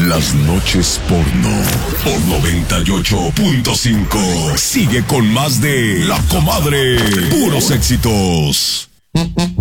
Las noches porno por 98.5. Sigue con más de La Comadre. Puros éxitos.